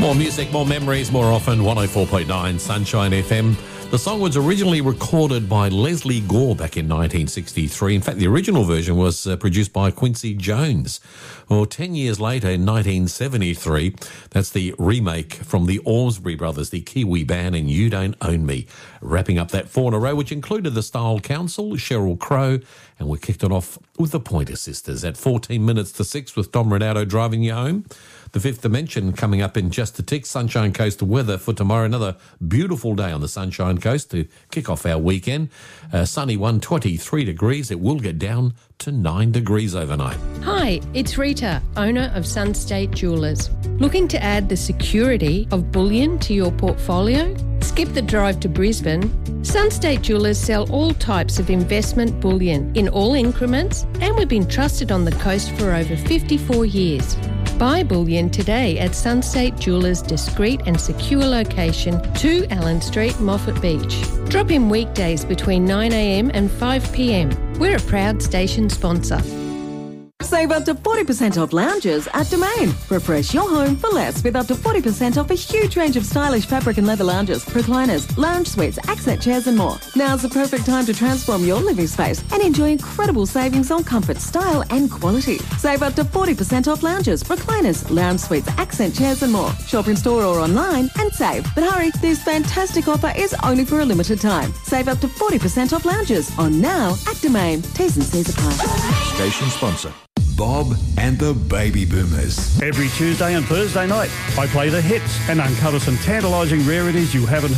More music, more memories, more often. 104.9 Sunshine FM. The song was originally recorded by Leslie Gore back in 1963. In fact, the original version was produced by Quincy Jones. Well, 10 years later, in 1973, that's the remake from the Ormsby Brothers, the Kiwi band, and You Don't Own Me. Wrapping up that 4 in a row, which included the Style Council, Sheryl Crow, and we kicked it off with the Pointer Sisters at 14 minutes to 6 with Dom Ronaldo driving you home. The Fifth Dimension coming up in just a tick. Sunshine Coast weather for tomorrow. Another beautiful day on the Sunshine Coast to kick off our weekend. Sunny 123 degrees. It will get down to 9 degrees overnight. Hi, it's Rita, owner of Sunstate Jewellers. Looking to add the security of bullion to your portfolio? Skip the drive to Brisbane. Sunstate Jewellers sell all types of investment bullion in all increments, and we've been trusted on the coast for over 54 years. Buy bullion today at Sunstate Jewellers' discreet and secure location, 2 Allen Street, Moffat Beach. Drop in weekdays between 9 a.m. and 5 p.m. We're a proud station sponsor. Save up to 40% off lounges at Domain. Refresh your home for less with up to 40% off a huge range of stylish fabric and leather lounges, recliners, lounge suites, accent chairs and more. Now's the perfect time to transform your living space and enjoy incredible savings on comfort, style and quality. Save up to 40% off lounges, recliners, lounge suites, accent chairs and more. Shop in store or online and save. But hurry, this fantastic offer is only for a limited time. Save up to 40% off lounges on now at Domain. T's and C's apply. Station sponsor. Bob and the Baby Boomers. Every Tuesday and Thursday night, I play the hits and uncover some tantalising rarities you haven't